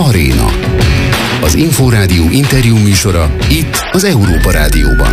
Aréna. Az Inforádió interjú műsora itt az Európa Rádióban.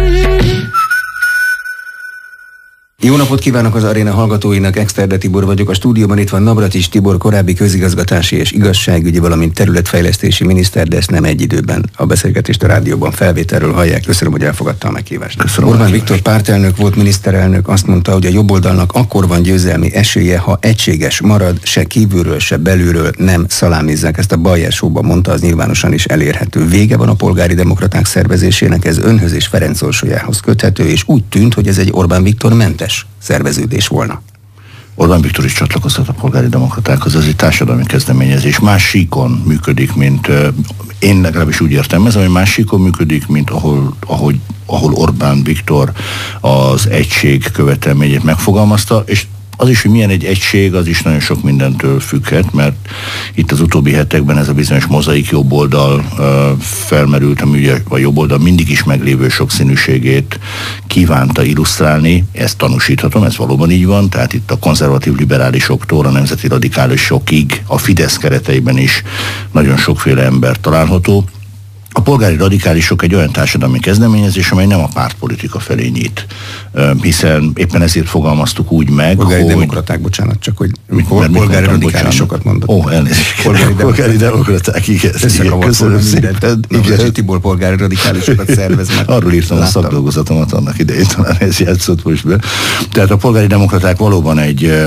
Jó napot kívánok az Aréna hallgatóinak, Exterde Tibor vagyok. A stúdióban itt van Navracsics Tibor, korábbi közigazgatási és igazságügyi, valamint területfejlesztési miniszter, de ezt nem egy időben. A beszélgetést a rádióban felvételről hallják. Köszönöm, hogy elfogadta a meghívást. Köszönöm. Orbán Viktor pártelnök volt, miniszterelnök, azt mondta, hogy a jobboldalnak akkor van győzelmi esélye, ha egységes marad, se kívülről, se belülről nem szalámizzák. Ezt a Bayer Show-ban mondta, az nyilvánosan is elérhető. Vége van a polgári demokraták szervezésének, ez önhöz és Ferenc Orsolyához köthető, és úgy tűnt, hogy ez egy Orbán Viktor mentes szerveződés volna. Orbán Viktor is csatlakozott a polgári demokratákhoz, ez egy társadalmi kezdeményezés. Más síkon működik, mint én legalábbis úgy értelmezem, hogy más síkon működik, mint ahol Orbán Viktor az egység követelményét megfogalmazta, és az is, hogy milyen egy egység, az is nagyon sok mindentől függhet, mert itt az utóbbi hetekben ez a bizonyos mozaik jobboldal felmerült, ami ugye a jobboldal mindig is meglévő sokszínűségét kívánta illusztrálni. Ezt tanúsíthatom, ez valóban így van, tehát itt a konzervatív liberálisoktól a nemzeti radikálisokig, a Fidesz kereteiben is nagyon sokféle ember található. A polgári radikálisok egy olyan társadalmi kezdeményezés, amely nem a pártpolitika felé nyit, hiszen éppen ezért fogalmaztuk úgy meg, polgári demokraták, bocsánat, csak hogy polgári radikálisokat mondott. Ó, elnézést. Polgári demokraták, igen. Köszönöm szépen. Igen. Tibor polgári radikálisokat szervez meg. Arról írtam a szakdolgozatomat annak idején, talán ez játszott most be. Tehát a polgári demokraták valóban egy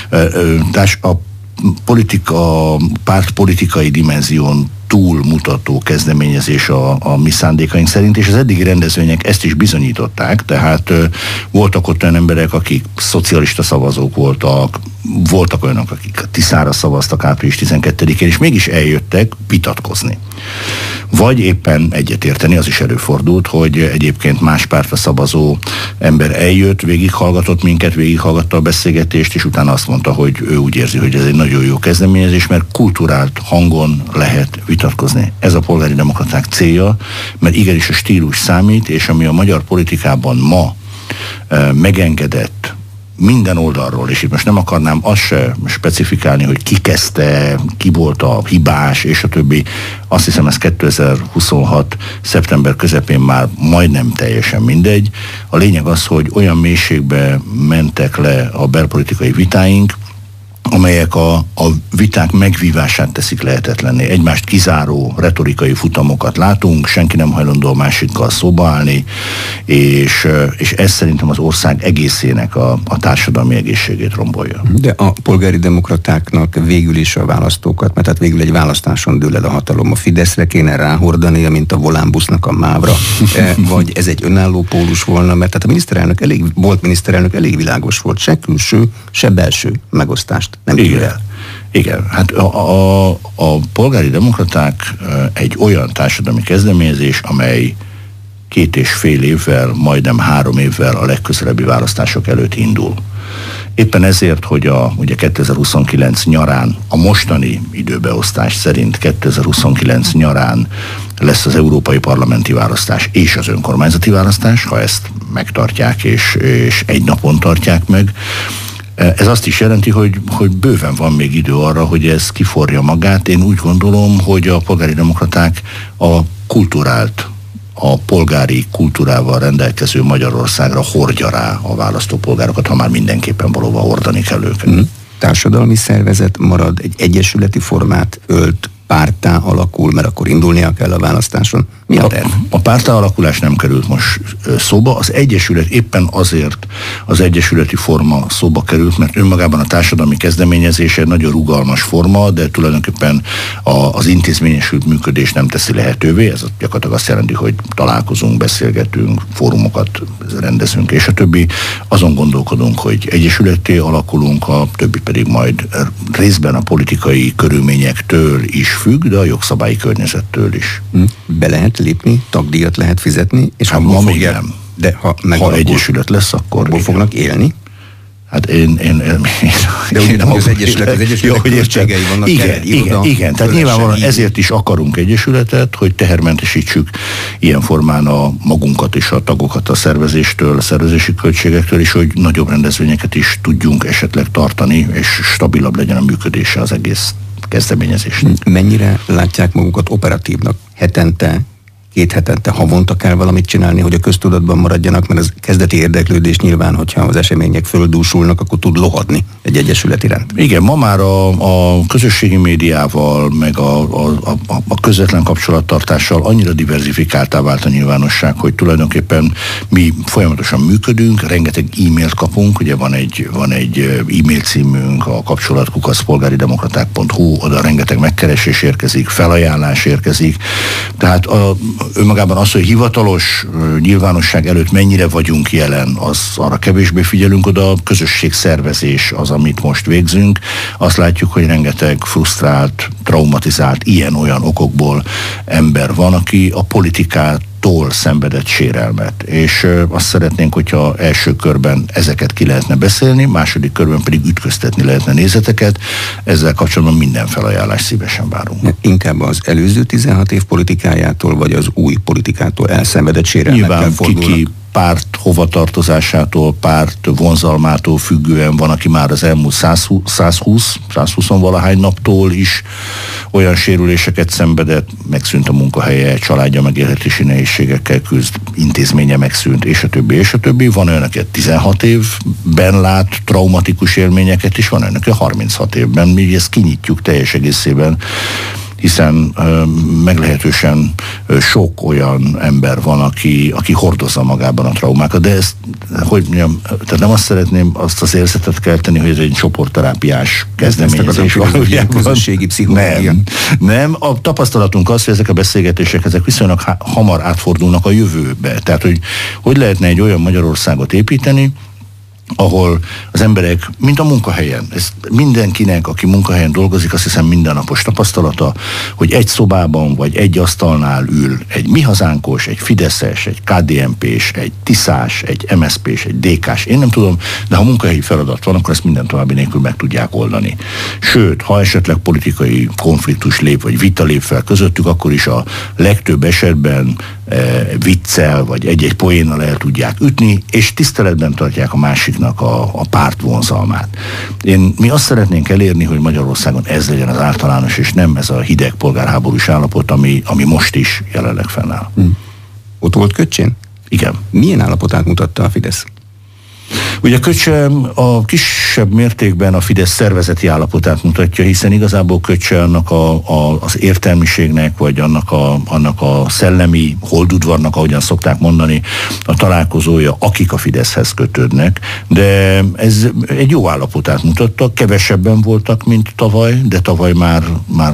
pártpolitikai dimenzión túlmutató kezdeményezés a mi szándékaink szerint, és az eddigi rendezvények ezt is bizonyították, tehát voltak ott olyan emberek, akik szocialista szavazók voltak olyanok, akik a Tiszára szavaztak április 12-én, és mégis eljöttek vitatkozni. Vagy éppen egyetérteni, az is előfordult, hogy egyébként más pártra szavazó ember eljött, végighallgatott minket, végighallgatta a beszélgetést, és utána azt mondta, hogy ő úgy érzi, hogy ez egy nagyon jó kezdeményezés, mert kulturált hangon lehet vitatkozni. Ez a polgári demokraták célja, mert igenis a stílus számít, és ami a magyar politikában ma megengedett minden oldalról, és itt most nem akarnám azt se specifikálni, hogy ki kezdte, ki volt a hibás, és a többi. Azt hiszem, ez 2026. szeptember közepén már majdnem teljesen mindegy. A lényeg az, hogy olyan mélységbe mentek le a belpolitikai vitáink, amelyek a viták megvívását teszik lehetetlenné. Egymást kizáró retorikai futamokat látunk, senki nem hajlandó a másikkal szóba állni, és ez szerintem az ország egészének a társadalmi egészségét rombolja. De a polgári demokratáknak végül is a választókat, mert hát végül egy választáson dől el a hatalom, a Fideszre kéne ráhordania, mint a volánbusznak a mávra, vagy ez egy önálló pólus volna, mert hát a miniszterelnök elég világos volt, se külső, se belső megosztást nem ír el. Igen, hát a polgári demokraták egy olyan társadalmi kezdeményezés, amely 2,5 évvel, majdnem 3 évvel a legközelebbi választások előtt indul. Éppen ezért, hogy ugye 2029 nyarán, a mostani időbeosztás szerint 2029 nyarán lesz az európai parlamenti választás és az önkormányzati választás, ha ezt megtartják és egy napon tartják meg. Ez azt is jelenti, hogy bőven van még idő arra, hogy ez kiforja magát. Én úgy gondolom, hogy a polgári demokraták a polgári kultúrával rendelkező Magyarországra hordja rá a választópolgárokat, ha már mindenképpen valóban hordani kell őket. Társadalmi szervezet marad, egy egyesületi formát ölt, párttá alakul, mert akkor indulnia kell a választáson. Mi a terv? A párttá alakulás nem került most szóba. Az egyesület éppen azért az egyesületi forma szóba került, mert önmagában a társadalmi kezdeményezése egy nagyon rugalmas forma, de tulajdonképpen az intézményesült működés nem teszi lehetővé. Ez gyakorlatilag azt jelenti, hogy találkozunk, beszélgetünk, fórumokat rendezünk, és a többi. Azon gondolkodunk, hogy egyesületté alakulunk, a többi pedig majd részben a politikai körülményektől is függ, de a jogszabályi környezettől is. Be lehet lépni, tagdíjat lehet fizetni, és hát ma még nem. De ha egyesület lesz, akkor fognak élni? Hát én de úgy nem az egyesület költségei vannak. Igen. Tehát nyilvánvalóan ezért is akarunk egyesületet, hogy tehermentesítsük ilyen formán a magunkat és a tagokat a szervezéstől, a szervezési költségektől, és hogy nagyobb rendezvényeket is tudjunk esetleg tartani, és stabilabb legyen a működése az egész kezdeményezést. Mennyire látják magukat operatívnak? Hetente, 2 hetente, havonta kell valamit csinálni, hogy a köztudatban maradjanak, mert az kezdeti érdeklődés nyilván, hogyha az események földúsulnak, akkor tud lohadni egy egyesület iránt. Igen, ma már a közösségi médiával, meg a közvetlen kapcsolattartással annyira diverzifikáltá vált a nyilvánosság, hogy tulajdonképpen mi folyamatosan működünk, rengeteg e-mailt kapunk, ugye van egy e-mail címünk, a kapcsolat@polgáridemokraták.hu, oda rengeteg megkeresés érkezik, felajánlás érkezik, tehát önmagában az, hogy hivatalos nyilvánosság előtt mennyire vagyunk jelen, az arra kevésbé figyelünk oda, a közösségszervezés az, amit most végzünk. Azt látjuk, hogy rengeteg frusztrált, traumatizált, ilyen-olyan okokból ember van, aki a politikától szenvedett sérelmet. És azt szeretnénk, hogyha első körben ezeket ki lehetne beszélni, második körben pedig ütköztetni lehetne nézeteket. Ezzel kapcsolatban minden felajánlást szívesen várunk. Inkább az előző 16 év politikájától, vagy az új politikától elszenvedett sérelmekkel fordulnak? Nyilván párt hovatartozásától, párt vonzalmától függően van, aki már az elmúlt 120-valahány naptól is olyan sérüléseket szenvedett, megszűnt a munkahelye, családja megélhetési nehézségekkel küzd, intézménye megszűnt, és a többi, és a többi. Van olyan, aki 16 évben lát traumatikus élményeket, és van olyan, aki 36 évben. Mi ezt kinyitjuk teljes egészében, hiszen meglehetősen sok olyan ember van, aki hordozza magában a traumákat, de ezt, hogy mondjam, tehát nem azt szeretném, azt az érzetet kelteni, hogy ez egy csoportterápiás kezdeményezés valójában. Közösségi pszichológia. Nem, a tapasztalatunk az, hogy ezek a beszélgetések, ezek viszonylag hamar átfordulnak a jövőbe. Tehát, hogy lehetne egy olyan Magyarországot építeni, ahol az emberek, mint a munkahelyen, ez mindenkinek, aki munkahelyen dolgozik, azt hiszem mindennapos tapasztalata, hogy egy szobában vagy egy asztalnál ül egy Mi Hazánkos, egy Fideszes, egy KDNP-s, egy Tiszás, egy MSZP-s, egy DK-s, én nem tudom, de ha munkahelyi feladat van, akkor ezt minden további nélkül meg tudják oldani. Sőt, ha esetleg politikai konfliktus lép, vagy vita lép fel közöttük, akkor is a legtöbb esetben viccel, vagy egy-egy poénnal el tudják ütni, és tiszteletben tartják a másiknak a párt vonzalmát. Mi azt szeretnénk elérni, hogy Magyarországon ez legyen az általános, és nem ez a hideg polgárháborús állapot, ami most is jelenleg fennáll. Ott volt Köcsén? Igen. Milyen állapotát mutatta a Fidesz? Ugye Köcse a kisebb mértékben a Fidesz szervezeti állapotát mutatja, hiszen igazából Köcse annak az értelmiségnek, vagy annak a szellemi holdudvarnak, ahogyan szokták mondani, a találkozója, akik a Fideszhez kötődnek, de ez egy jó állapotát mutatta, kevesebben voltak, mint tavaly, de tavaly már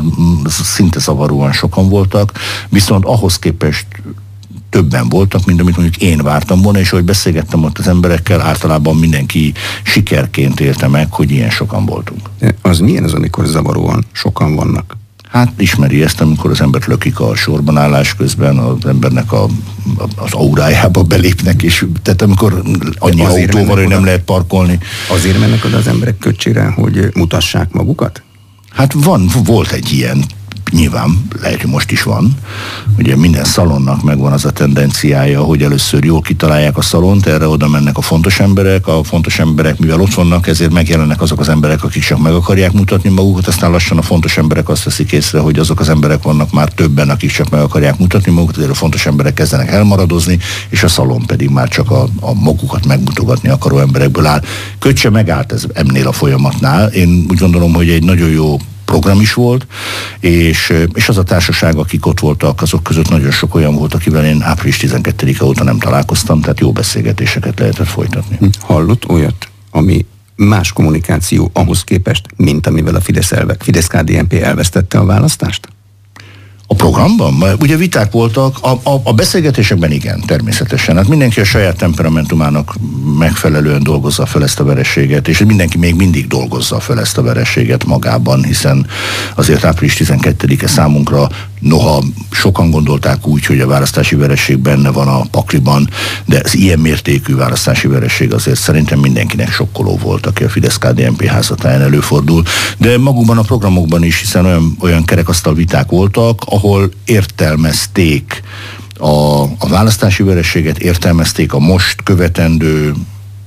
szinte zavaróan sokan voltak, viszont ahhoz képest többen voltak, mint amit mondjuk én vártam volna, és ahogy beszélgettem ott az emberekkel, általában mindenki sikerként élte meg, hogy ilyen sokan voltunk. Az milyen az, amikor zavaróan sokan vannak? Hát ismeri ezt, amikor az embert lökik a sorban állás közben, az embernek az aurájába belépnek, és tehát amikor annyi autó van, hogy nem lehet parkolni. Azért mennek oda az emberek Köcsére, hogy mutassák magukat? Hát volt egy ilyen, nyilván, lehet, hogy most is van. Ugye minden szalonnak megvan az a tendenciája, hogy először jól kitalálják a szalont, erre oda mennek a fontos emberek, mivel ott vannak, ezért megjelennek azok az emberek, akik csak meg akarják mutatni magukat, aztán lassan a fontos emberek azt veszik észre, hogy azok az emberek vannak már többen, akik csak meg akarják mutatni magukat, ezért a fontos emberek kezdenek elmaradozni, és a szalon pedig már csak a magukat megmutogatni akaró emberekből áll. Köcse megállt ennél a folyamatnál. Én úgy gondolom, hogy egy nagyon jó program is volt, és az a társaság, akik ott voltak, azok között nagyon sok olyan volt, akivel én április 12-e óta nem találkoztam, tehát jó beszélgetéseket lehetett folytatni. Hallott olyat, ami más kommunikáció ahhoz képest, mint amivel a Fidesz-KDNP elvesztette a választást? A programban? Ugye viták voltak, a beszélgetésekben igen, természetesen. Hát mindenki a saját temperamentumának megfelelően dolgozza fel ezt a vereséget, és mindenki még mindig dolgozza fel ezt a vereséget magában, hiszen azért április 12-e számunkra, noha sokan gondolták úgy, hogy a választási vereség benne van a pakliban, de az ilyen mértékű választási vereség azért szerintem mindenkinek sokkoló volt, aki a Fidesz-KDNP házatáján előfordul, de magukban a programokban is, hiszen olyan kerekasztal viták voltak, ahol értelmezték a választási vereséget, értelmezték a most követendő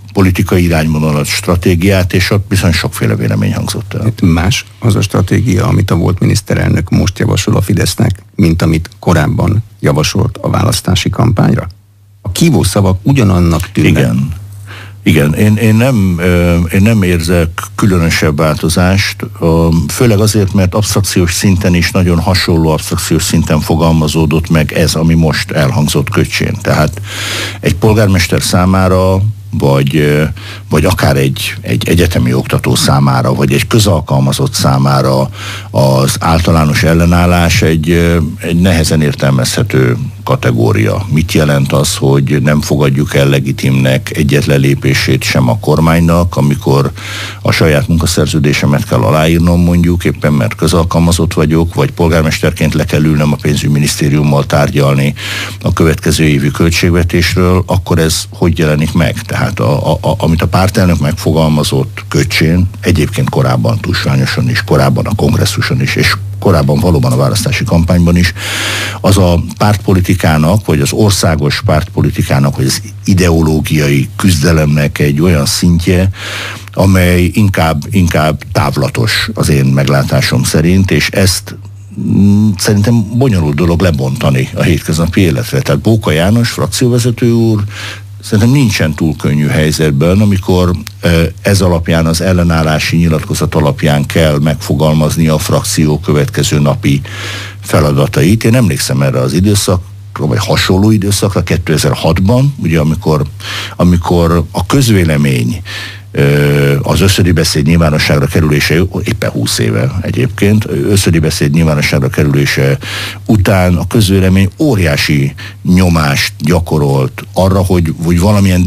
politikai irányvonalat, stratégiát, és ott bizony sokféle vélemény hangzott el. Más az a stratégia, amit a volt miniszterelnök most javasol a Fidesznek, mint amit korábban javasolt a választási kampányra? A kívószavak ugyanannak tűnnek. Igen, én nem érzek különösebb változást, főleg azért, mert absztrakciós szinten is nagyon hasonló absztrakciós szinten fogalmazódott meg ez, ami most elhangzott Köcsén. Tehát egy polgármester számára, vagy akár egy egyetemi oktató számára, vagy egy közalkalmazott számára az általános ellenállás egy nehezen értelmezhető kategória. Mit jelent az, hogy nem fogadjuk el legitimnek egyetlen lépését sem a kormánynak, amikor a saját munkaszerződésemet kell aláírnom, mondjuk éppen mert közalkalmazott vagyok, vagy polgármesterként le kell ülnem a pénzügyminisztériummal tárgyalni a következő évi költségvetésről, akkor ez hogy jelenik meg? Tehát amit a pártelnök megfogalmazott Köcsén, egyébként korábban túlsványosan is, korábban a kongresszuson is, és korábban valóban a választási kampányban is, az a pártpolitikának, vagy az országos pártpolitikának, vagy az ideológiai küzdelemnek egy olyan szintje, amely inkább távlatos az én meglátásom szerint, és ezt szerintem bonyolult dolog lebontani a hétköznapi életre. Tehát Bóka János, frakcióvezető úr, szerintem nincsen túl könnyű helyzetben, amikor ez alapján, az ellenállási nyilatkozat alapján kell megfogalmazni a frakció következő napi feladatait. Én emlékszem erre az időszakra, vagy hasonló időszakra 2006-ban, ugye amikor a közvélemény az összödi beszéd nyilvánosságra kerülése, éppen 20 éve egyébként, összödi beszéd nyilvánosságra kerülése után a közvélemény óriási nyomást gyakorolt arra, hogy valamilyen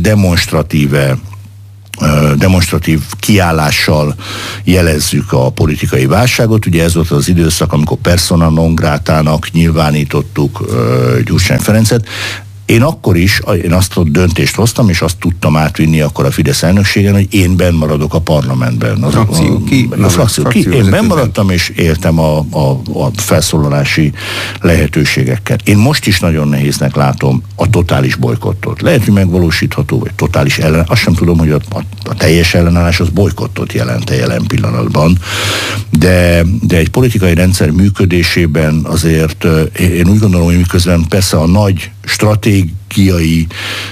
demonstratív kiállással jelezzük a politikai válságot. Ugye ez volt az időszak, amikor persona non gratának nyilvánítottuk Gyurcsány Ferencet. Én azt a döntést hoztam, és azt tudtam átvinni akkor a Fidesz elnökségen, hogy én benn maradok a parlamentben. A frakció ki. Én benn maradtam, és éltem a felszólalási lehetőségekkel. Én most is nagyon nehéznek látom a totális bolykottot. Lehet, hogy megvalósítható, vagy totális ellen. Azt sem tudom, hogy a teljes ellenállás az bolykottot jelent a jelen pillanatban. De egy politikai rendszer működésében azért én úgy gondolom, hogy miközben persze a nagy stratégiai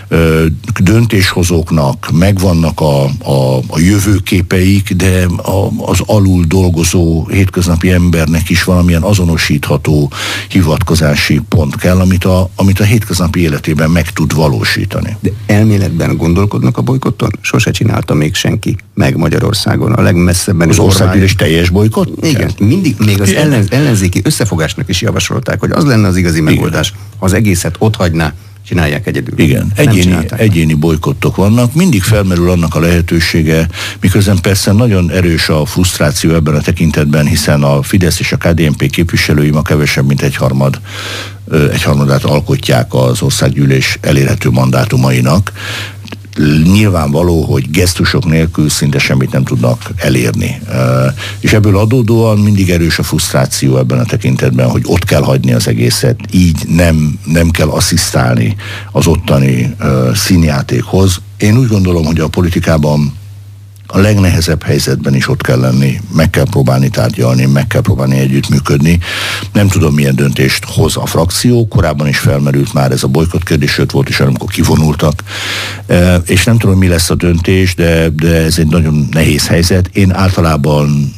döntéshozóknak megvannak a jövőképeik, de az alul dolgozó hétköznapi embernek is valamilyen azonosítható hivatkozási pont kell, amit a hétköznapi életében meg tud valósítani. De elméletben gondolkodnak a bolykotton? Sose csinálta még senki meg Magyarországon. A legmesszebben az országgyűlés teljes bolykott? Igen, mindig még az ellenzéki összefogásnak is javasolták, hogy az lenne az igazi megoldás. Az egészet ott hagyná, csinálják egyedül. Igen, egyéni bolykottok vannak, mindig felmerül annak a lehetősége, miközben persze nagyon erős a frusztráció ebben a tekintetben, hiszen a Fidesz és a KDNP képviselői ma kevesebb, mint egyharmadát alkotják az országgyűlés elérhető mandátumainak. Nyilvánvaló, hogy gesztusok nélkül szinte semmit nem tudnak elérni. És ebből adódóan mindig erős a frusztráció ebben a tekintetben, hogy ott kell hagyni az egészet, így nem kell asszisztálni az ottani színjátékhoz. Én úgy gondolom, hogy a politikában a legnehezebb helyzetben is ott kell lenni, meg kell próbálni tárgyalni, meg kell próbálni együttműködni. Nem tudom, milyen döntést hoz a frakció, korábban is felmerült már ez a bolykott kérdés, sőt volt is, amikor kivonultak, és nem tudom, mi lesz a döntés, de ez egy nagyon nehéz helyzet. Én általában,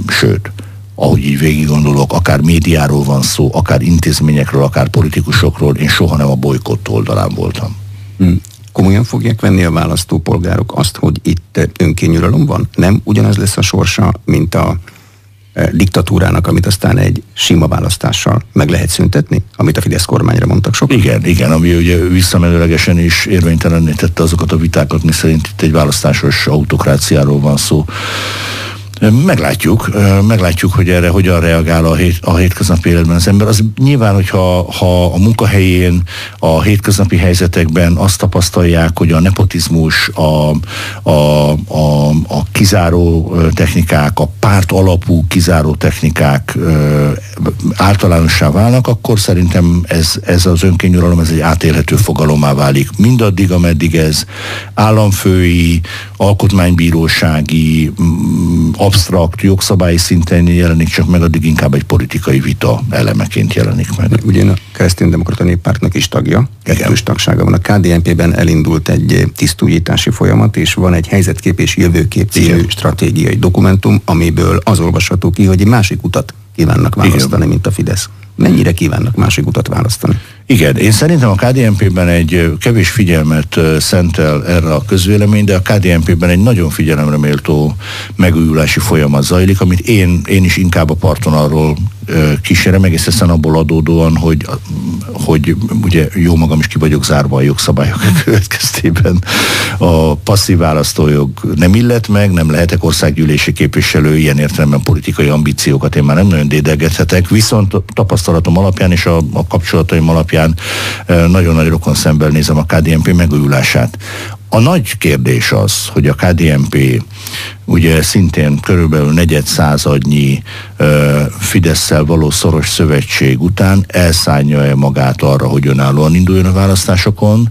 ahogy így végig gondolok, akár médiáról van szó, akár intézményekről, akár politikusokról, én soha nem a bolykott oldalán voltam. Komolyan fogják venni a választópolgárok azt, hogy itt önkényuralom van? Nem ugyanaz lesz a sorsa, mint a diktatúrának, amit aztán egy sima választással meg lehet szüntetni, amit a Fidesz kormányra mondtak sokan? Igen, ami ugye visszamenőlegesen is érvénytelenné tette azokat a vitákat, miszerint itt egy választásos autokráciáról van szó. Meglátjuk, hogy erre hogyan reagál a hétköznapi életben az ember. Az nyilván, hogyha a munkahelyén, a hétköznapi helyzetekben azt tapasztalják, hogy a nepotizmus, a kizáró technikák, a párt alapú kizáró technikák általánossá válnak, akkor szerintem ez az önkényuralom, ez egy átélhető fogalommá válik. Mindaddig, ameddig ez államfői, alkotmánybírósági, absztrakt, jogszabályi szinten jelenik csak meg, addig inkább egy politikai vita elemeként jelenik meg. Ugye a Kereszténydemokrata Néppártnak is tagja, kettős tagsága van. A KDNP-ben elindult egy tisztújítási folyamat, és van egy helyzetkép és jövőkép című stratégiai dokumentum, amiből az olvasható ki, hogy egy másik utat kívánnak választani, mint a Fidesz. Mennyire kívánnak másik utat választani? Igen, én szerintem a KDNP-ben egy kevés figyelmet szentel erre a közvélemény, de a KDNP-ben egy nagyon figyelemre méltó megújulási folyamat zajlik, amit én is inkább a partvonalról kísérem, egészen abból adódóan, hogy ugye jó magam is ki vagyok zárva a jogszabályok következtében. A passzív választójog nem illet meg, nem lehetek országgyűlési képviselő, ilyen értelemben politikai ambíciókat én már nem nagyon dédelgethetek, viszont tapasztalatom alapján és a kapcsolataim alapján nagyon nagy rokon szemmel nézem a KDNP megújulását. A nagy kérdés az, hogy a KDNP ugye szintén körülbelül negyed századnyi Fidesszel való szoros szövetség után elszánja-e magát arra, hogy önállóan induljon a választásokon,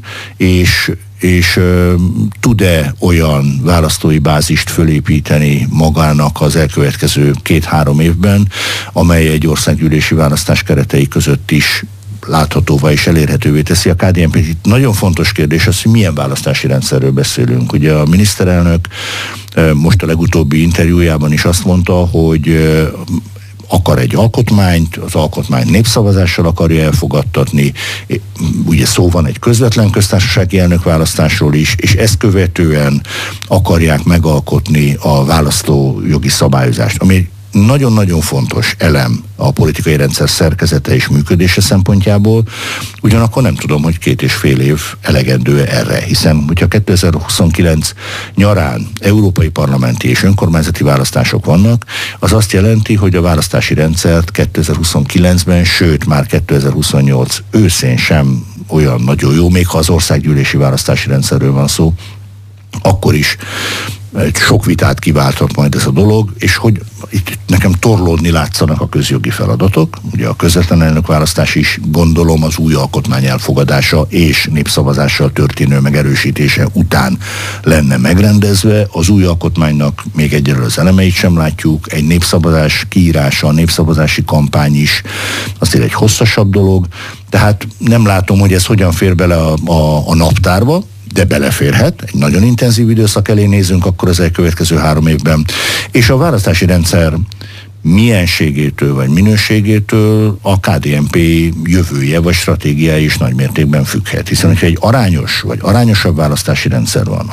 és tud-e olyan választói bázist fölépíteni magának az elkövetkező 2-3 évben, amely egy országgyűlési választás keretei között is láthatóvá és elérhetővé teszi a KDNP. Itt nagyon fontos kérdés az, hogy milyen választási rendszerről beszélünk. Ugye a miniszterelnök most a legutóbbi interjújában is azt mondta, hogy akar egy alkotmányt, az alkotmányt népszavazással akarja elfogadtatni, ugye szó van egy közvetlen köztársasági elnökválasztásról is, és ezt követően akarják megalkotni a választójogi szabályozást, ami nagyon-nagyon fontos elem a politikai rendszer szerkezete és működése szempontjából, ugyanakkor nem tudom, hogy 2,5 év elegendő erre, hiszen hogyha 2029 nyarán európai parlamenti és önkormányzati választások vannak, az azt jelenti, hogy a választási rendszert 2029-ben, sőt már 2028 őszén sem olyan nagyon jó, még ha az országgyűlési választási rendszerről van szó, akkor is sok vitát kiválthat majd ez a dolog, és hogy itt nekem torlódni látszanak a közjogi feladatok. Ugye a közvetlen elnökválasztás is, gondolom, az új alkotmány elfogadása és népszavazással történő megerősítése után lenne megrendezve. Az új alkotmánynak még egyelőre az elemeit sem látjuk. Egy népszavazás kiírása, a népszavazási kampány is azért egy hosszasabb dolog. Tehát nem látom, hogy ez hogyan fér bele a naptárba, de beleférhet, egy nagyon intenzív időszak elé nézünk akkor az elkövetkező 3 évben, és a választási rendszer mienségétől vagy minőségétől a KDNP jövője vagy stratégiája is nagy mértékben függhet, hiszen hogyha egy arányos vagy arányosabb választási rendszer van,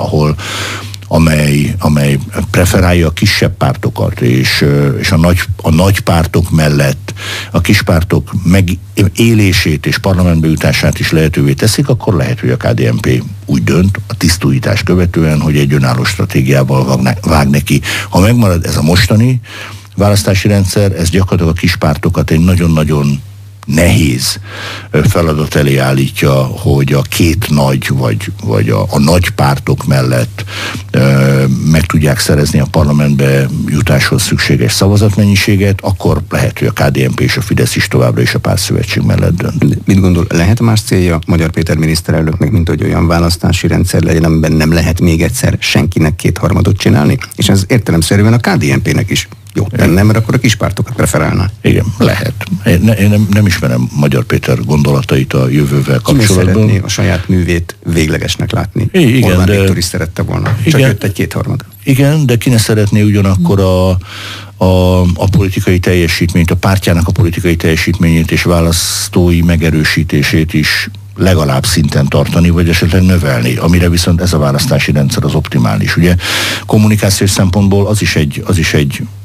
amely preferálja a kisebb pártokat, és a nagy pártok mellett a kis pártok megélését és parlamentbe jutását is lehetővé teszik, akkor lehet, hogy a KDNP úgy dönt a tisztújítást követően, hogy egy önálló stratégiával vág neki. Ha megmarad ez a mostani választási rendszer, ez gyakorlatilag a kis pártokat egy nagyon-nagyon nehéz feladat elé állítja, hogy a két nagy, vagy a nagy pártok mellett meg tudják szerezni a parlamentbe jutáshoz szükséges szavazatmennyiséget, akkor lehet, hogy a KDNP és a Fidesz is továbbra is a pártszövetség mellett dönt. Mit gondol, lehet más célja Magyar Péter miniszterelnöknek, mint hogy olyan választási rendszer legyen, amiben nem lehet még egyszer senkinek 2/3 csinálni? És ez értelemszerűen a KDNP-nek is jó tenne, mert akkor a kispártokat preferálná. Igen, lehet. Én nem ismerem Magyar Péter gondolatait a jövővel kapcsolatban. Ki szeretné a saját művét véglegesnek látni? Igen, Orbán Viktor is szerette volna. Csak jött egy 2/3. Igen, de ki ne szeretné ugyanakkor a politikai teljesítményt, a pártjának a politikai teljesítményét és választói megerősítését is legalább szinten tartani, vagy esetleg növelni, amire viszont ez a választási rendszer az optimális. Ugye kommunikációs szempontból az is egy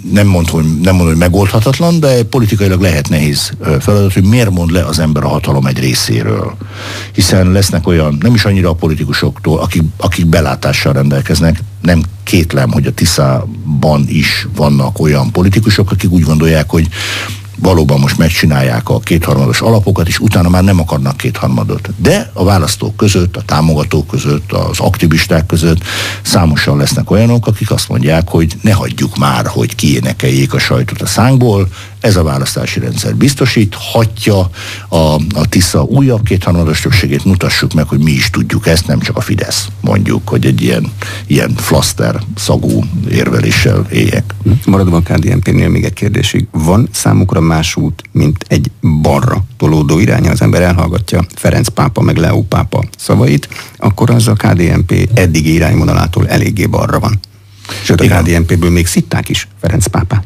nem mondom, hogy megoldhatatlan, de politikailag lehet nehéz feladat, hogy miért mond le az ember a hatalom egy részéről. Hiszen lesznek olyan, nem is annyira a politikusoktól, akik belátással rendelkeznek, nem kétlem, hogy a Tiszában is vannak olyan politikusok, akik úgy gondolják, hogy valóban most megcsinálják a 2/3 alapokat, és utána már nem akarnak 2/3. De a választók között, a támogatók között, az aktivisták között számosan lesznek olyanok, akik azt mondják, hogy ne hagyjuk már, hogy kiénekeljék a sajtot a szánkból, ez a választási rendszer biztosíthatja a Tisza újabb 2/3 többségét, mutassuk meg, hogy mi is tudjuk ezt, nem csak a Fidesz, mondjuk, hogy egy ilyen flaszter szagú érveléssel éljek. Maradva a KDNP-nél még egy kérdésig. Van számukra más út, mint egy balra tolódó irány? Az ember elhallgatja Ferenc pápa meg Leó pápa szavait, akkor az a KDNP eddigi irányvonalától eléggé balra van. Sőt, a KDNP-ből még szitták is Ferenc pápát.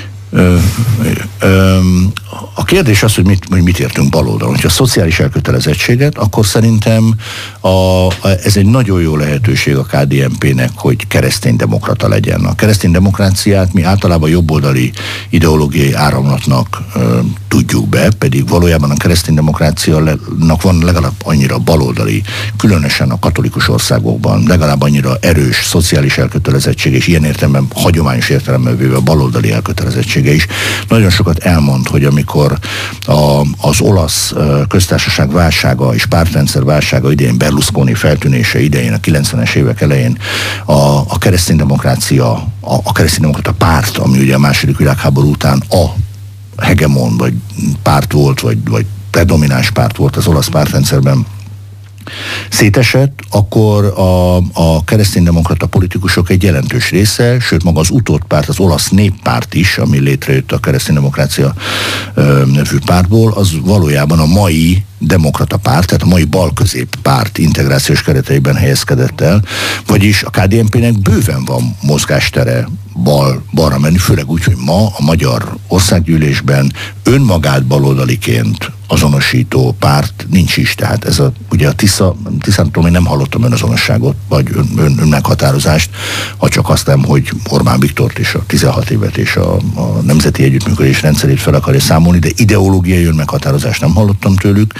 A kérdés az, hogy mit értünk baloldalon. Ha a szociális elkötelezettséget, akkor szerintem ez egy nagyon jó lehetőség a KDNP-nek, hogy kereszténydemokrata legyen. A kereszténydemokráciát mi általában jobboldali ideológiai áramlatnak tudjuk be, pedig valójában a kereszténydemokráciának van legalább annyira baloldali, különösen a katolikus országokban legalább annyira erős szociális elkötelezettség, és ilyen értelemben, hagyományos értelemben véve a baloldali elkötelezettsége is. Nagyon sokat elmond, hogy amikor az olasz köztársaság válsága és pártrendszer válsága idején, Berlusconi feltűnése idején, a 90-es évek elején a kereszténydemokrata párt, ami ugye a második világháború után a hegemon, vagy párt volt, vagy predomináns párt volt az olasz pártrendszerben, szétesett, akkor a kereszténydemokrata politikusok egy jelentős része, sőt maga az utódpárt, az olasz néppárt is, ami létrejött a kereszténydemokrácia nevű pártból, az valójában a mai demokrata párt, tehát a mai balközép párt integrációs kereteiben helyezkedett el, vagyis a KDNP-nek bőven van mozgástere balra menni, főleg úgy, hogy ma a Magyar Országgyűlésben önmagát baloldaliként azonosító párt nincs is, tehát ugye a Tiszától még nem hallottam önazonosságot, vagy önmeghatározást, ha csak azt nem, hogy Orbán Viktort és a 16 évet és a nemzeti együttműködés rendszerét fel akarja számolni, de ideológiai önmeghatározást nem hallottam tőlük.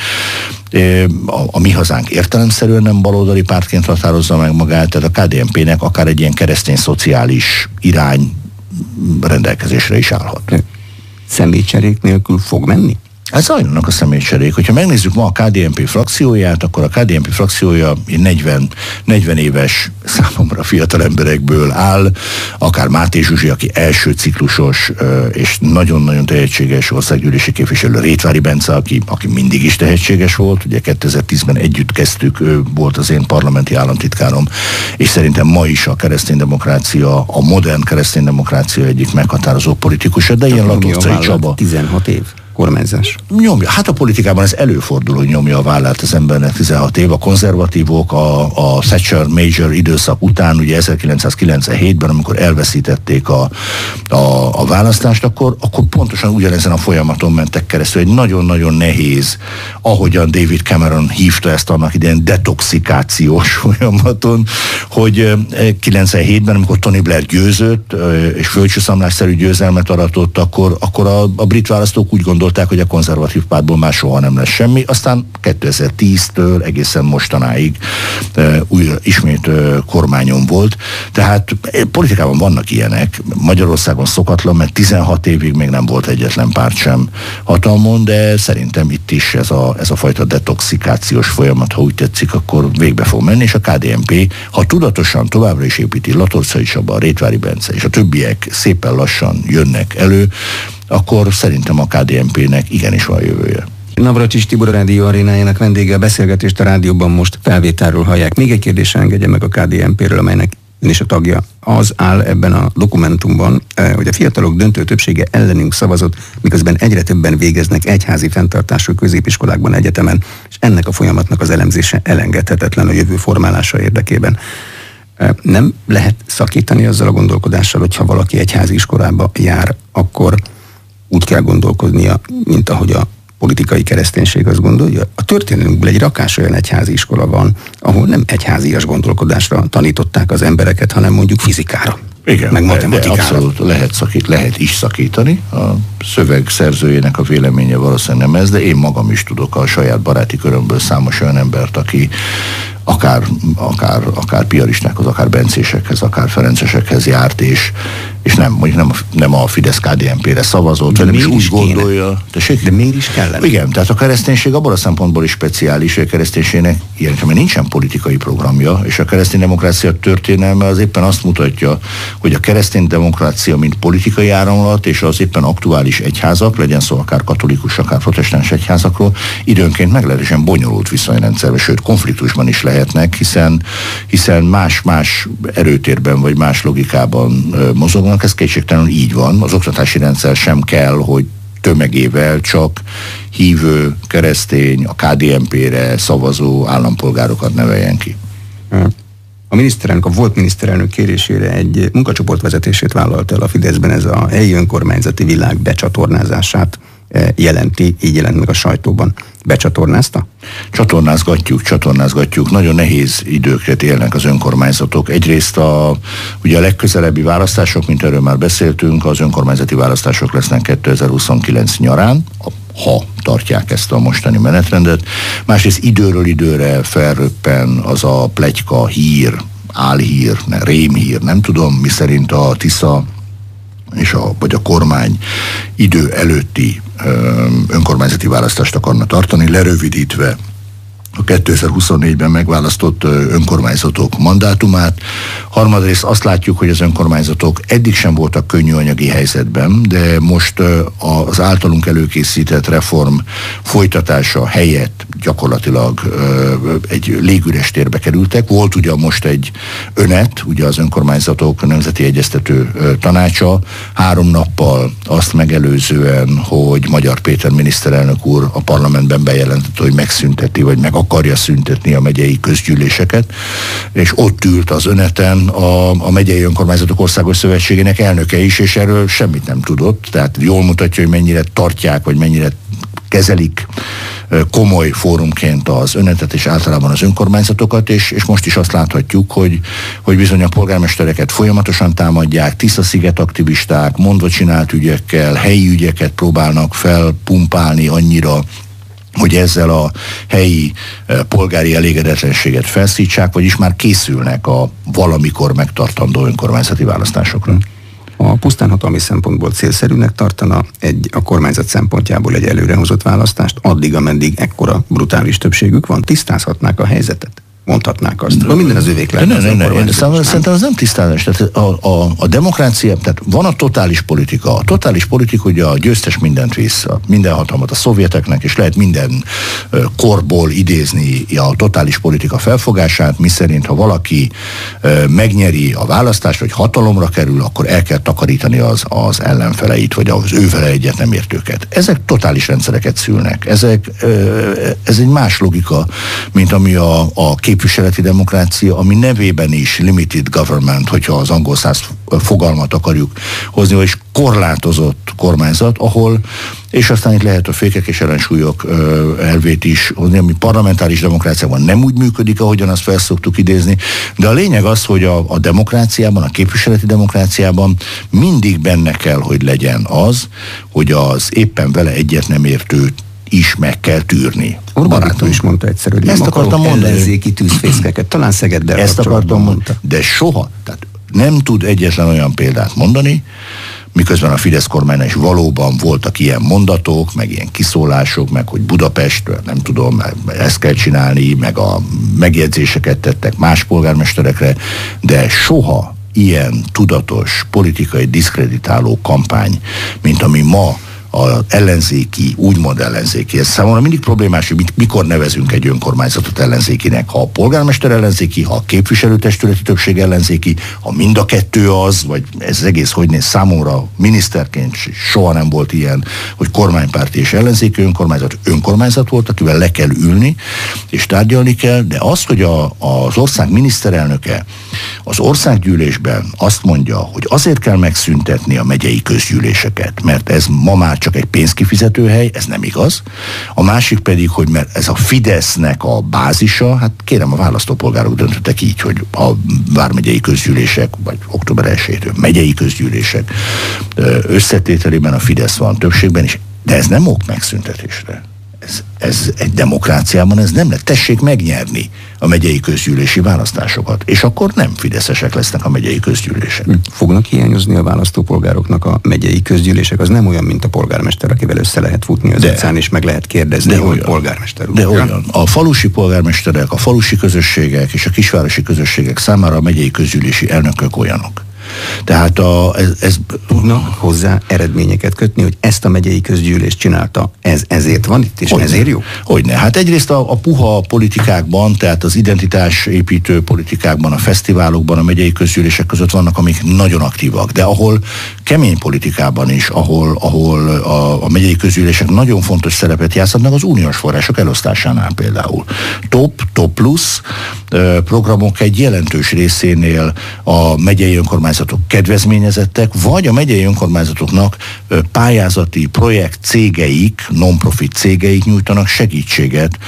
A Mi Hazánk értelemszerűen nem baloldali pártként határozza meg magát, tehát a KDNP-nek akár egy ilyen keresztény szociális irány rendelkezésre is állhat. Személycserék nélkül fog menni? Ez zajlanak a személycserék. Hogyha megnézzük ma a KDNP frakcióját, akkor a KDNP frakciója 40 éves számomra fiatal emberekből áll, akár Máté Zsuzsi, aki első ciklusos és nagyon-nagyon tehetséges országgyűlési képviselő, Rétvári Bence, aki mindig is tehetséges volt, ugye 2010-ben együtt kezdtük, ő volt az én parlamenti államtitkárom, és szerintem ma is a kereszténydemokrácia, a modern kereszténydemokrácia egyik meghatározó politikusa, de ilyen Latorcai Csaba. 16 év. Kormányzás. Nyomja. Hát a politikában ez előfordul, hogy nyomja a vállát az embernek 16 év. A konzervatívok a Thatcher Major időszak után, ugye 1997-ben, amikor elveszítették a választást, akkor pontosan ugyanezen a folyamaton mentek keresztül. Egy nagyon-nagyon nehéz, ahogyan David Cameron hívta ezt annak idején, detoxikációs folyamaton, hogy 97-ben, amikor Tony Blair győzött, és földcsúszamlásszerű győzelmet aratott, akkor a brit választók úgy gondolták, hogy a konzervatív pártból már soha nem lesz semmi, aztán 2010-től egészen mostanáig ismét kormányon volt. Tehát politikában vannak ilyenek, Magyarországon szokatlan, mert 16 évig még nem volt egyetlen párt sem hatalmon, de szerintem itt is ez a fajta detoxikációs folyamat, ha úgy tetszik, akkor végbe fog menni, és a KDNP, ha tudatosan továbbra is építi Latorcai Csaba, Rétvári Bence, és a többiek szépen lassan jönnek elő, akkor szerintem a KDNP-nek igenis van jövője. Navracsics Tibor, a Rádió Arénájának vendége, a beszélgetést a rádióban most felvételről hallják. Még egy kérdésre engedje meg a KDNP-ről, amelynek ön is a tagja. Az áll ebben a dokumentumban, hogy a fiatalok döntő többsége ellenünk szavazott, miközben egyre többen végeznek egyházi fenntartású középiskolákban, egyetemen, és ennek a folyamatnak az elemzése elengedhetetlen a jövő formálása érdekében. Nem lehet szakítani azzal a gondolkodással, hogyha valaki egyházi iskolába jár, akkor úgy kell gondolkodnia, mint ahogy a politikai kereszténység azt gondolja. A történelmünkből egy rakás olyan egyházi iskola van, ahol nem egyházias gondolkodásra tanították az embereket, hanem mondjuk fizikára. Igen, meg matematikára. Abszolút lehet is szakítani. A szöveg szerzőjének a véleménye valószínűleg nem ez, de én magam is tudok a saját baráti körömből számos olyan embert, aki akár piaristákhoz, akár bencésekhez, akár ferencesekhez járt, és nem a Fidesz-KDNP-re szavazott, hanem is úgy gondolja. De miért is kellene? Igen, tehát a kereszténység abban a szempontból is speciális, hogy a kereszténységnek mert nincsen politikai programja, és a keresztény demokrácia történelme az éppen azt mutatja, hogy a keresztény demokrácia mint politikai áramlat, és az éppen aktuális egyházak, legyen szó akár katolikus, akár protestáns egyházakról, időnként meglehetősen bonyolult viszonyrendszerben, sőt konfliktusban is lehetnek, hiszen más erőtérben vagy más logikában mozognak, ez kétségtelenül így van. Az oktatási rendszer sem kell, hogy tömegével csak hívő, keresztény, a KDNP-re szavazó állampolgárokat neveljen ki. A volt miniszterelnök kérésére egy munkacsoport vezetését vállalt el a Fideszben, ez a helyi önkormányzati világ becsatornázását jelenti, így jelent meg a sajtóban. Becsatornázta? Csatornázgatjuk. Nagyon nehéz időket élnek az önkormányzatok. Egyrészt ugye a legközelebbi választások, mint erről már beszéltünk, az önkormányzati választások lesznek 2029 nyarán, ha tartják ezt a mostani menetrendet. Másrészt időről időre felröppen az a pletyka hír, álhír, rémhír, nem tudom, miszerint a Tisza vagy a kormány idő előtti önkormányzati választást akarna tartani, lerövidítve a 2024-ben megválasztott önkormányzatok mandátumát. Harmadrészt azt látjuk, hogy az önkormányzatok eddig sem voltak könnyű anyagi helyzetben, de most az általunk előkészített reform folytatása helyett gyakorlatilag egy légüres térbe kerültek. Volt ugye most egy ÖNET, ugye az önkormányzatok Nemzeti Egyeztető Tanácsa, 3 nappal azt megelőzően, hogy Magyar Péter miniszterelnök úr a parlamentben bejelentette, hogy megszünteti, vagy meg akarja szüntetni a megyei közgyűléseket, és ott ült az ÖNET-en a Megyei Önkormányzatok Országos Szövetségének elnöke is, és erről semmit nem tudott, tehát jól mutatja, hogy mennyire tartják, vagy mennyire kezelik komoly fórumként az ÖNET-et és általában az önkormányzatokat, és most is azt láthatjuk, hogy bizony a polgármestereket folyamatosan támadják, Tisza-sziget aktivisták, mondva csinált ügyekkel, helyi ügyeket próbálnak felpumpálni annyira, hogy ezzel a helyi polgári elégedetlenséget felszítsák, vagyis már készülnek a valamikor megtartandó önkormányzati választásokra. A pusztán hatalmi szempontból célszerűnek tartana a kormányzat szempontjából egy előrehozott választást, addig, ameddig ekkora brutális többségük van, tisztázhatnák a helyzetet. Mondhatnák azt. Minden az övék lenne. Szerintem az nem tisztázás. Tehát a demokrácia, tehát van a totális politika. A totális politika ugye a győztes mindent vissza. Minden hatalmat a szovjeteknek, és lehet minden korból idézni a totális politika felfogását, miszerint ha valaki megnyeri a választást, vagy hatalomra kerül, akkor el kell takarítani az ellenfeleit, vagy az ő vele egyet nem értőket. Ezek totális rendszereket szülnek. Ez egy más logika, mint ami a képviseleti demokrácia, ami nevében is limited government, hogyha az angol száz fogalmat akarjuk hozni, és korlátozott kormányzat, ahol, és aztán itt lehet a fékek és ellensúlyok elvét is hozni, ami parlamentáris demokráciában nem úgy működik, ahogyan azt felszoktuk idézni, de a lényeg az, hogy a demokráciában, a képviseleti demokráciában mindig benne kell, hogy legyen az, hogy az éppen vele egyet nem értőt is meg kell tűrni. Orbán Viktor is mondta egyszer, hogy ezt akartam mondani, ellenzéki tűzfészkeket, talán Szegeddel ezt akartam mondani, de soha, tehát nem tud egyetlen olyan példát mondani, miközben a Fidesz kormánynál is valóban voltak ilyen mondatok, meg ilyen kiszólások, meg hogy Budapest, nem tudom, ezt kell csinálni, meg a megjegyzéseket tettek más polgármesterekre, de soha ilyen tudatos politikai diszkreditáló kampány, mint ami ma az ellenzéki, úgymond ellenzéki. Ez számomra mindig problémás, hogy mikor nevezünk egy önkormányzatot ellenzékinek. Ha a polgármester ellenzéki, ha a képviselőtestületi többség ellenzéki, ha mind a kettő az, vagy ez egész hogy néz, számomra miniszterként soha nem volt ilyen, hogy kormánypárti és ellenzéki önkormányzat volt, akivel le kell ülni, és tárgyalni kell, de az, hogy az ország miniszterelnöke az országgyűlésben azt mondja, hogy azért kell megszüntetni a megyei közgyűléseket, mert ez ma már csak egy pénzkifizetőhely, ez nem igaz. A másik pedig, hogy mert ez a Fidesznek a bázisa, hát kérem, a választópolgárok döntöttek így, hogy a vármegyei közgyűlések, vagy október 1-től megyei közgyűlések összetételében a Fidesz van többségben is, de ez nem ok megszüntetésre. Ez egy demokráciában ez nem lehet. Tessék megnyerni a megyei közgyűlési választásokat, és akkor nem fideszesek lesznek a megyei közgyűlések. Fognak hiányozni a választópolgároknak a megyei közgyűlések? Az nem olyan, mint a polgármester, akivel össze lehet futni az utcán, és meg lehet kérdezni, hogy polgármester úr. De olyan. A falusi polgármesterek, a falusi közösségek és a kisvárosi közösségek számára a megyei közgyűlési elnökök olyanok. Tehát tudnak hozzá eredményeket kötni, hogy ezt a megyei közgyűlést csinálta, ez ezért van itt, és ezért jó? Hogyne. Hát egyrészt a puha politikákban, tehát az identitásépítő politikákban, a fesztiválokban, a megyei közgyűlések között vannak, amik nagyon aktívak, de ahol kemény politikában is, ahol a megyei közgyűlések nagyon fontos szerepet játszhatnak az uniós források elosztásánál például. Top plusz programok egy jelentős részénél a megyei önkormányzatok kedvezményezettek, vagy a megyei önkormányzatoknak pályázati projekt cégeik, non-profit cégeik nyújtanak segítséget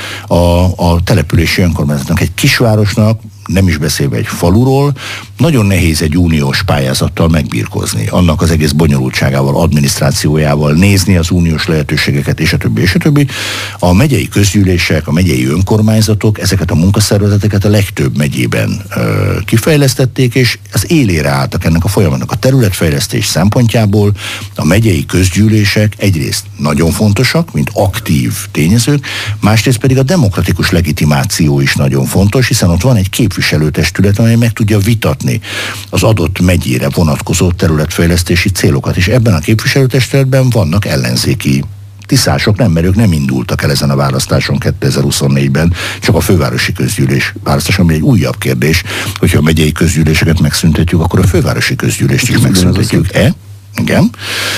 a települési önkormányzatnak. Egy kisvárosnak, nem is beszélve egy faluról, nagyon nehéz egy uniós pályázattal megbirkózni. Annak az egész bonyolultságával, adminisztrációjával, nézni az uniós lehetőségeket, és a többi, és a többi. A megyei közgyűlések, a megyei önkormányzatok ezeket a munkaszervezeteket a legtöbb megyében kifejlesztették, és az élére álltak ennek a folyamatnak. A területfejlesztés szempontjából a megyei közgyűlések egyrészt nagyon fontosak, mint aktív tényezők, másrészt pedig a demokratikus legitimáció is nagyon fontos, hiszen ott van egy képviselőtestület, amely meg tudja vitatni az adott megyére vonatkozó területfejlesztési célokat, és ebben a képviselőtestületben vannak ellenzéki tisztások, nem, mert ők nem indultak el ezen a választáson 2024-ben, csak a fővárosi közgyűlés választáson, ami egy újabb kérdés, hogyha a megyei közgyűléseket megszüntetjük, akkor a fővárosi közgyűlést is megszüntetjük. Igen.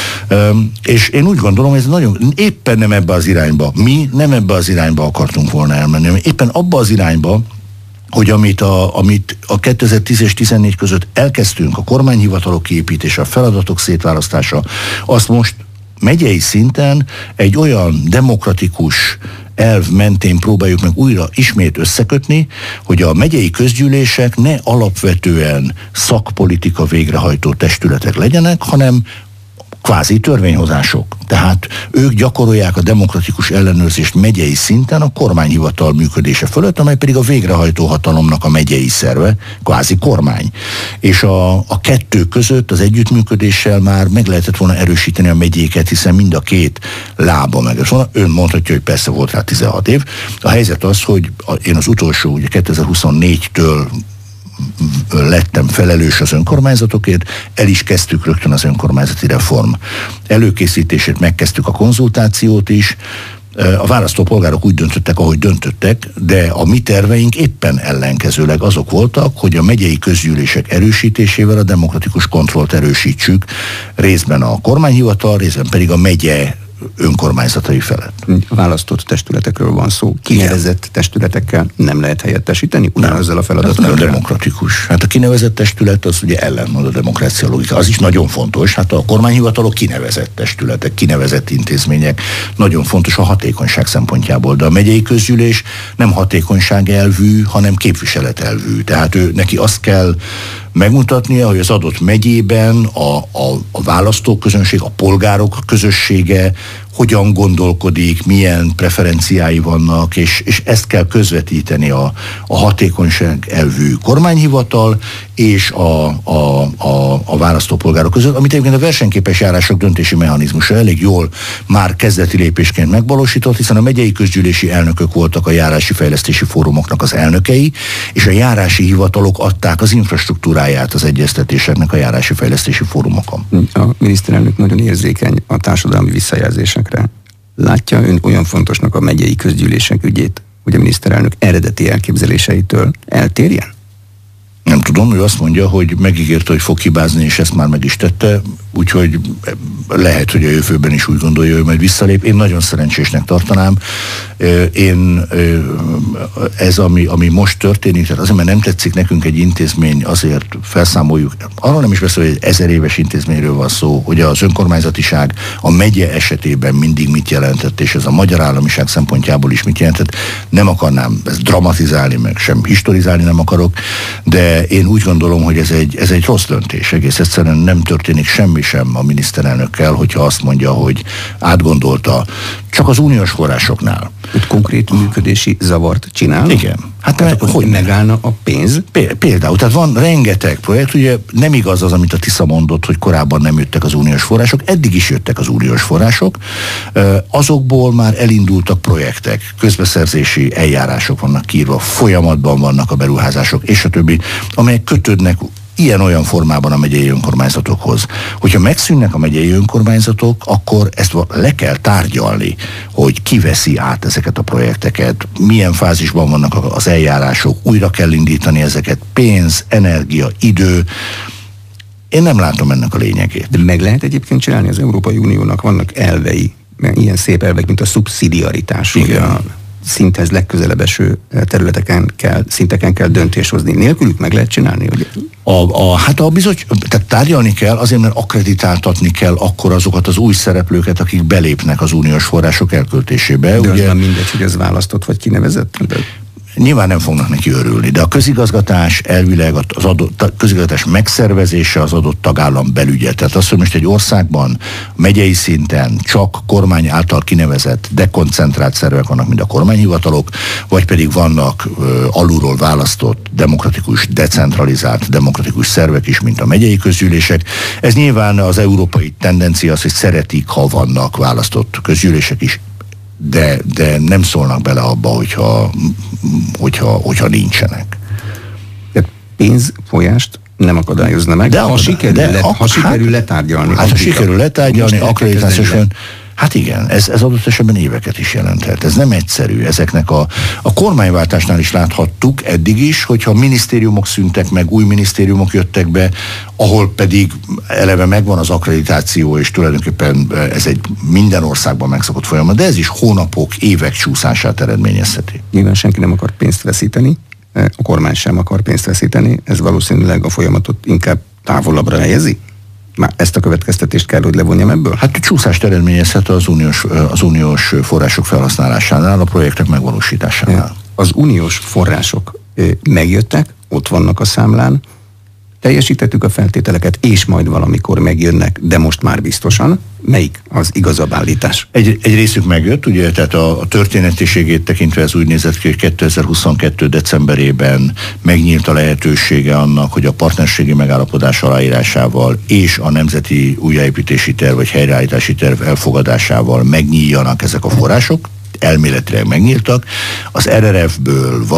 És én úgy gondolom, hogy ez nagyon, éppen nem ebbe az irányba, mi nem ebbe az irányba akartunk volna elmenni, éppen abba az irányba, hogy amit a 2010 és 2014 között elkezdtünk, a kormányhivatalok kiépítése, a feladatok szétválasztása, azt most megyei szinten egy olyan demokratikus elv mentén próbáljuk meg újra ismét összekötni, hogy a megyei közgyűlések ne alapvetően szakpolitika végrehajtó testületek legyenek, hanem kvázi törvényhozások. Tehát ők gyakorolják a demokratikus ellenőrzést megyei szinten a kormányhivatal működése fölött, amely pedig a végrehajtó hatalomnak a megyei szerve, kvázi kormány. És a kettő között az együttműködéssel már meg lehetett volna erősíteni a megyéket, hiszen mind a két lába meg. Ön mondhatja, hogy persze volt rá 16 év. A helyzet az, hogy én az utolsó, ugye 2024-től lettem felelős az önkormányzatokért, el is kezdtük rögtön az önkormányzati reform előkészítését, megkezdtük a konzultációt is. A választópolgárok úgy döntöttek, ahogy döntöttek, de a mi terveink éppen ellenkezőleg azok voltak, hogy a megyei közgyűlések erősítésével a demokratikus kontrollt erősítsük, részben a kormányhivatal, részben pedig a megye önkormányzatai felett. Választott testületekről van szó. Kinevezett testületekkel nem lehet helyettesíteni, ugyanazzal a feladattal. Ez demokratikus. Hát a kinevezett testület az ugye ellentmond a demokrácia logika. Az is nagyon fontos. Hát a kormányhivatalok kinevezett testületek, kinevezett intézmények. Nagyon fontos a hatékonyság szempontjából. De a megyei közgyűlés nem hatékonyság elvű, hanem képviselet elvű. Tehát neki azt kell megmutatnia, hogy az adott megyében a választóközönség, a polgárok közössége hogyan gondolkodik, milyen preferenciái vannak, és ezt kell közvetíteni a hatékonyság elvű kormányhivatal és a választópolgárok között, amit egyébként a versenyképes járások döntési mechanizmusa elég jól már kezdeti lépésként megvalósított, hiszen a megyei közgyűlési elnökök voltak a járási fejlesztési fórumoknak az elnökei, és a járási hivatalok adták az infrastruktúráját az egyeztetéseknek a járási fejlesztési fórumokon. A miniszterelnök nagyon érzékeny a társadalmi visszajelzésekre. Látja ön olyan fontosnak a megyei közgyűlések ügyét, hogy a miniszterelnök eredeti elképzeléseitől eltérjen? Nem tudom, ő azt mondja, hogy megígérte, hogy fog hibázni, és ezt már meg is tette. úgyhogy lehet, hogy a jövőben is úgy gondolja, hogy majd visszalép. Én nagyon szerencsésnek tartanám. Ez, ami most történik, tehát azért, mert nem tetszik nekünk egy intézmény, azért felszámoljuk. Arról nem is beszél, hogy egy 1000 éves intézményről van szó, hogy az önkormányzatiság a megye esetében mindig mit jelentett, és ez a magyar államiság szempontjából is mit jelentett. Nem akarnám ezt dramatizálni, meg sem historizálni nem akarok, de én úgy gondolom, hogy ez egy rossz döntés. Egész egyszerűen nem történik semmi sem a miniszterelnökkel, hogyha azt mondja, hogy átgondolta. Csak az uniós forrásoknál. Ott konkrét működési zavart csinál? Igen. Hát akkor hogy megállna a pénz? Például, tehát van rengeteg projekt, ugye nem igaz az, amit a Tisza mondott, hogy korábban nem jöttek az uniós források, eddig is jöttek az uniós források, azokból már elindultak projektek, közbeszerzési eljárások vannak kiírva, folyamatban vannak a beruházások, és a többi, amelyek kötődnek ilyen-olyan formában a megyei önkormányzatokhoz. Hogyha megszűnnek a megyei önkormányzatok, akkor ezt le kell tárgyalni, hogy ki veszi át ezeket a projekteket, milyen fázisban vannak az eljárások, újra kell indítani ezeket, pénz, energia, idő. Én nem látom ennek a lényegét. De meg lehet egyébként csinálni, az Európai Uniónak vannak elvei, ilyen szép elvek, mint a szubszidiaritás, hogy a szinthez legközelebb eső szinteken kell döntés hozni. Nélkülük meg lehet csinálni, ugye? Tehát tárgyalni kell, azért, mert akkreditáltatni kell akkor azokat az új szereplőket, akik belépnek az uniós források elköltésébe. De ugye, az mindegy, hogy ez választott vagy kinevezett? Nyilván nem fognak neki örülni, de a közigazgatás elvileg a közigazgatás megszervezése az adott tagállam belügye. Tehát az, hogy most egy országban megyei szinten csak kormány által kinevezett dekoncentrált szervek vannak, mint a kormányhivatalok, vagy pedig vannak alulról választott, demokratikus, decentralizált, demokratikus szervek is, mint a megyei közgyűlések. Ez nyilván az európai tendencia az, hogy szeretik, ha vannak választott közgyűlések is, de nem szólnak bele abba, hogyha nincsenek. De pénzfolyást nem akadályozna meg, ha sikerül letárgyalni. Hát ha sikerül letárgyalni, akkreditációsan. Hát igen, ez adott esetben éveket is jelenthet. Ez nem egyszerű. Ezeknek a kormányváltásnál is láthattuk eddig is, hogyha minisztériumok szűntek meg, új minisztériumok jöttek be, ahol pedig eleve megvan az akkreditáció, és tulajdonképpen ez egy minden országban megszokott folyamat, de ez is hónapok, évek csúszását eredményezheti. Nyilván senki nem akar pénzt veszíteni, a kormány sem akar pénzt veszíteni, ez valószínűleg a folyamatot inkább távolabbra helyezi? Már ezt a következtetést kell, hogy levonjam ebből? Hát csúszást eredményezhet az uniós források felhasználásánál, a projektek megvalósításánál. Az uniós források megjöttek, ott vannak a számlán, teljesítettük a feltételeket, és majd valamikor megjönnek, de most már biztosan. Melyik az igazabb állítás? Egy részük megjött, ugye, tehát a történetiségét tekintve ez úgy nézett ki, hogy 2022. decemberében megnyílt a lehetősége annak, hogy a partnerségi megállapodás aláírásával és a nemzeti újjáépítési terv vagy helyreállítási terv elfogadásával megnyíljanak ezek a források. Elméletileg megnyíltak. Az RRF-ből